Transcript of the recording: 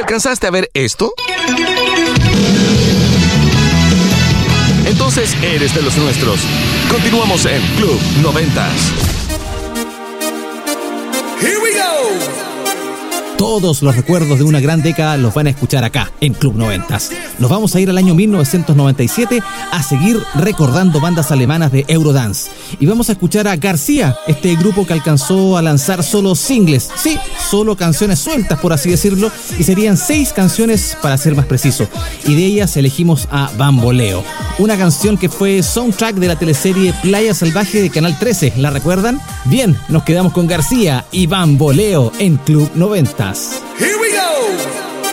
¿Alcanzaste a ver esto? Entonces eres de los nuestros. Continuamos en Club 90s. Here we go. Todos los recuerdos de una gran década los van a escuchar acá, en Club 90s. Nos vamos a ir al año 1997 a seguir recordando bandas alemanas de Eurodance. Y vamos a escuchar a García, este grupo que alcanzó a lanzar solo singles. Sí, solo canciones sueltas, por así decirlo, y serían 6 canciones para ser más preciso. Y de ellas elegimos a Bamboleo, una canción que fue soundtrack de la teleserie Playa Salvaje de Canal 13. ¿La recuerdan? Bien, nos quedamos con García y Bamboleo en Club 90s. Here we